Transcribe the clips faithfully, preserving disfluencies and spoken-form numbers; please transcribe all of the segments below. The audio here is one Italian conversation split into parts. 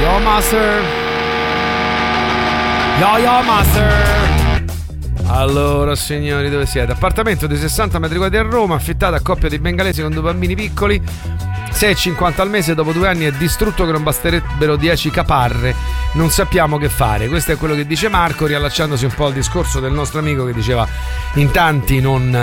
Yo master. Yo yo master. Allora signori, dove siete? Appartamento di sessanta metri quadri a Roma, affittato a coppia di bengalesi con due bambini piccoli, sei e cinquanta al mese, dopo due anni è distrutto che non basterebbero dieci caparre, non sappiamo che fare. Questo è quello che dice Marco, riallacciandosi un po' al discorso del nostro amico che diceva in tanti non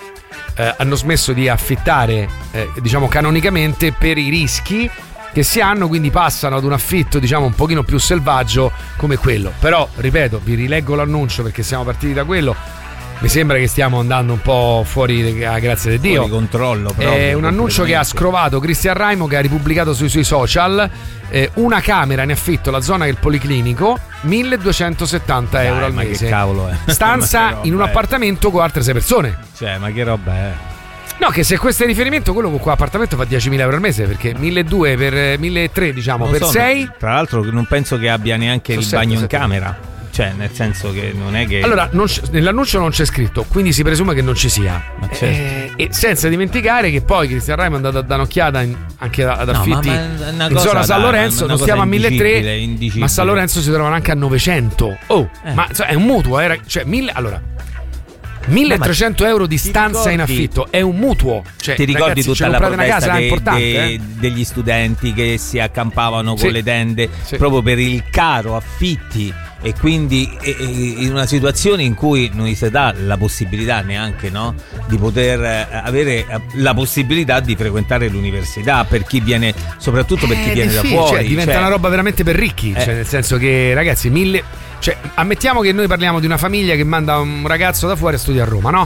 eh, hanno smesso di affittare eh, diciamo canonicamente per i rischi che si hanno, quindi passano ad un affitto diciamo un pochino più selvaggio come quello. Però ripeto, vi rileggo l'annuncio perché siamo partiti da quello. Mi sembra che stiamo andando un po' fuori, ah, grazie di Dio, fuori controllo proprio, è un annuncio che ha scrovato Cristian Raimo, che ha ripubblicato sui suoi social. eh, una camera in affitto, la zona del Policlinico, milleduecentosettanta Dai, euro al ma mese. che cavolo è? Stanza in un è? appartamento con altre sei persone. Cioè, ma che roba è? No, che se questo è riferimento, quello con qua appartamento fa diecimila euro al mese, perché milleduecento per milletrecento diciamo Non per so, sei. Tra l'altro non penso che abbia neanche il sette, bagno in sette. camera. Cioè, nel senso che non è che... Allora, non c- nell'annuncio non c'è scritto, quindi si presume che non ci sia. Ma certo. eh, e senza dimenticare che poi Cristian Raimo è andato a dare un'occhiata in, anche ad No, affitti ma- ma è una in cosa, zona San dai, Lorenzo. una Non cosa stiamo a indicibile, milletrecento, indicibile. ma a San Lorenzo si trovano anche a novecento. Oh, Eh. ma cioè, è un mutuo, eh, rag- cioè mille, allora milletrecento euro di stanza ricordi- in affitto è un mutuo. Cioè, Ti ricordi ragazzi, tutta ci la comprate una protesta casa dei- è importante, dei- eh? degli studenti che si accampavano Sì. con le tende Sì. proprio per il caro affitti, e quindi e- e in una situazione in cui non gli si dà la possibilità neanche, no, di poter eh, avere eh, la possibilità di frequentare l'università per chi viene, soprattutto per chi È viene da difficile, fuori, cioè, diventa cioè- una roba veramente per ricchi, Eh. cioè nel senso che ragazzi mille, cioè ammettiamo che noi parliamo di una famiglia che manda un ragazzo da fuori a studiare a Roma, no?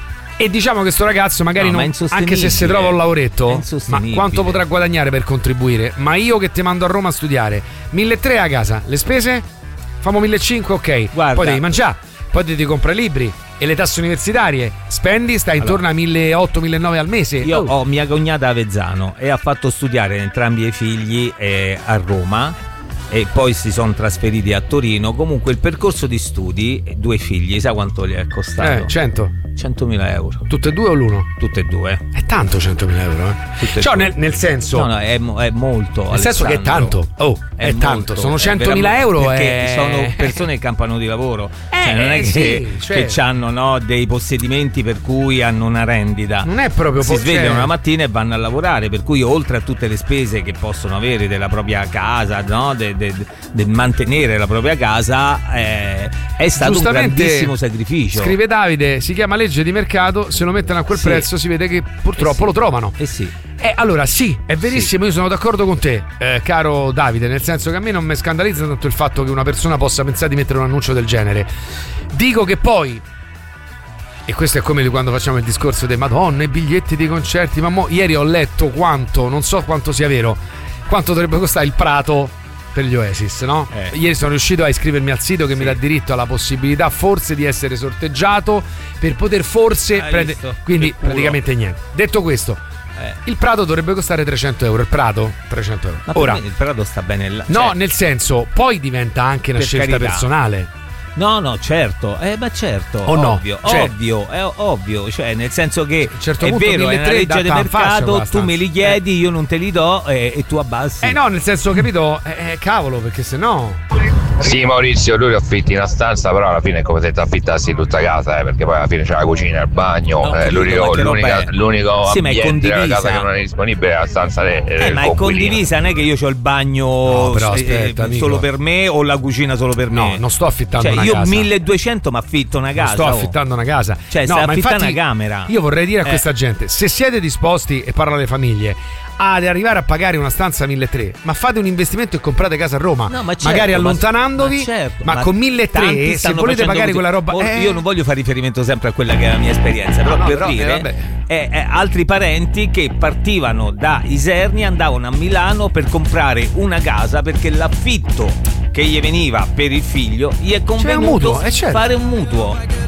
E diciamo che sto ragazzo magari No, ma non, è insostenibile. anche se si trova un È lavoretto, ma insostenibile. quanto potrà guadagnare per contribuire? Ma io che ti mando a Roma a studiare milletrecento a casa, le spese? Famo millecinquecento, ok. Guarda. Poi devi mangiare, poi devi comprare libri e le tasse universitarie, spendi, stai intorno a milleottocento millenovecento al mese. Io Oh. ho mia cognata a Avezzano e ha fatto studiare entrambi i figli eh, a Roma e poi si sono trasferiti a Torino. Comunque il percorso di studi, due figli, sa quanto gli è costato? Eh, cento. centomila euro. Tutte e due o l'uno? Tutte e due. È tanto centomila euro, eh? Tutte e Cioè, due. nel, nel senso, No, no, è, mo- è molto. nel senso che è Alessandro. tanto. Oh, è, È tanto. molto, Sono è centomila veramente- euro. perché è... sono persone che campano di lavoro. Eh, cioè, non è che, sì, cioè- che hanno, no, dei possedimenti per cui hanno una rendita. Non è proprio Si po- svegliano cioè- una mattina e vanno a lavorare, per cui oltre a tutte le spese che possono avere della propria casa, no, del de, de mantenere la propria casa, eh, è stato un Giustamente, grandissimo sacrificio. Scrive Davide, si chiama legge di mercato, se lo mettono a quel Sì. prezzo si vede che purtroppo Eh sì. lo trovano. Eh sì. Eh, allora sì, è verissimo, io sono d'accordo con te, eh, caro Davide, nel senso che a me non mi scandalizza tanto il fatto che una persona possa pensare di mettere un annuncio del genere. Dico che poi, e questo è come di quando facciamo il discorso dei Madonna, i biglietti dei concerti, ma mo, ieri ho letto quanto, non so quanto sia vero, quanto dovrebbe costare il Prato per gli Oasis, no? Eh. Ieri sono riuscito a iscrivermi al sito che mi dà diritto alla possibilità forse di essere sorteggiato per poter forse Hai prendere, visto? quindi Che culo. praticamente niente. Detto questo, Eh. il Prato dovrebbe costare trecento euro. Il Prato? trecento euro. Ma per Ora, me il Prato sta bene là. no, Cioè, nel senso, poi diventa anche una Per scelta carità. personale. No, no, certo, eh, ma certo, O no? ovvio, Cioè- ovvio, è ovvio, cioè nel senso che a un certo è punto vero, è una milletrecento legge di data in fascia mercato, quella tu me stanza. li chiedi, io non te li do e, e tu abbassi. Eh no, nel senso, capito? Eh, eh, cavolo, perché se no... Sì, Maurizio, lui affitti una stanza, però alla fine è come se ti affittassi tutta casa, eh, perché poi alla fine c'è la cucina, il bagno, Ho eh, capito, l'unico, ma che roba l'unica, è? l'unico Sì, ma è ambiente della condivisa. casa che non è disponibile è la stanza del, Eh, del ma è coinquilino. condivisa, non è che io ho il bagno No, però eh, aspetta, amico. solo per me o la cucina solo per No, me. non sto affittando Cioè, una io casa. milleduecento mi affitto una Non casa. sto oh. affittando una casa. Cioè, no, stai ma affittando infatti una camera. Io vorrei dire a Eh. questa gente, se siete disposti, e parlo alle famiglie, ad arrivare a pagare una stanza a milletrecento, ma fate un investimento e comprate casa a Roma. No, ma certo, magari ma- allontanandovi, ma, certo, ma con milletrecento, tanti se stanno volete facendo pagare così. quella roba... Or- eh, Io non voglio fare riferimento sempre a quella che è la mia esperienza, però no, per però, eh, dire vabbè. eh, eh, altri parenti che partivano da Isernia, andavano a Milano per comprare una casa perché l'affitto che gli veniva per il figlio gli è convenuto mutuo, eh, certo. fare un mutuo.